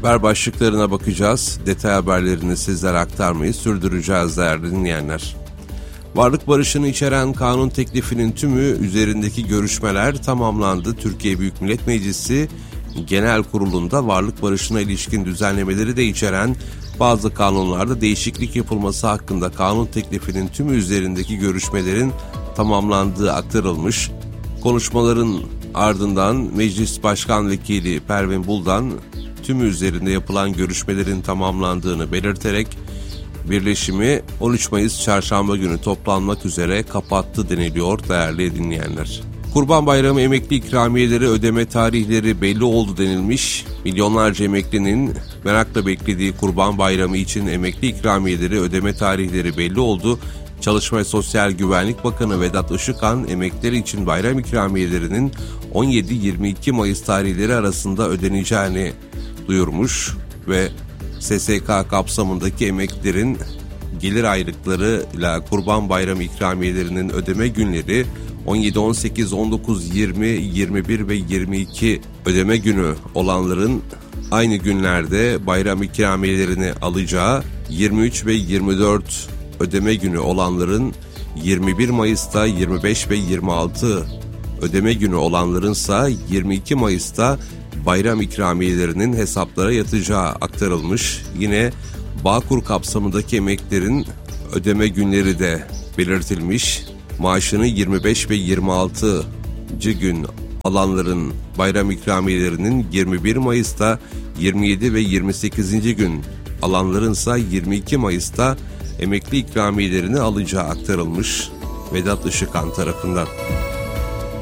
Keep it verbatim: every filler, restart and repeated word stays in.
Haber başlıklarına bakacağız. Detay haberlerini sizlere aktarmayı sürdüreceğiz değerli dinleyenler. Varlık barışını içeren kanun teklifinin tümü üzerindeki görüşmeler tamamlandı. Türkiye Büyük Millet Meclisi Genel Kurulu'nda varlık barışına ilişkin düzenlemeleri de içeren bazı kanunlarda değişiklik yapılması hakkında kanun teklifinin tümü üzerindeki görüşmelerin tamamlandığı aktarılmış. Konuşmaların ardından Meclis Başkan Vekili Pervin Buldan tümü üzerinde yapılan görüşmelerin tamamlandığını belirterek birleşimi on üç Mayıs Çarşamba günü toplanmak üzere kapattı deniliyor değerli dinleyenler. Kurban Bayramı emekli ikramiyeleri ödeme tarihleri belli oldu denilmiş. Milyonlarca emeklinin merakla beklediği Kurban Bayramı için emekli ikramiyeleri ödeme tarihleri belli oldu. Çalışma ve Sosyal Güvenlik Bakanı Vedat Işıkhan, emekliler için bayram ikramiyelerinin on yedi yirmi iki Mayıs tarihleri arasında ödeneceğini duyurmuş ve S S K kapsamındaki emeklilerin gelir aylıklarıyla Kurban Bayramı ikramiyelerinin ödeme günleri on yedi, on sekiz, on dokuz, yirmi, yirmi bir ve yirmi iki ödeme günü olanların aynı günlerde bayram ikramiyelerini alacağı, yirmi üç ve yirmi dört ödeme günü olanların yirmi bir Mayıs'ta, yirmi beş ve yirmi altı ödeme günü olanlarınsa yirmi iki Mayıs'ta bayram ikramiyelerinin hesaplara yatacağı aktarılmış. Yine Bağkur kapsamındaki emeklilerin ödeme günleri de belirtilmiş. Maaşını yirmi beş ve yirmi altıncı gün alanların bayram ikramiyelerinin yirmi bir Mayıs'ta, yirmi yedi ve yirmi sekizinci gün alanlarınsa yirmi iki Mayıs'ta emekli ikramiyelerini alacağı aktarılmış Vedat Işıkhan tarafından.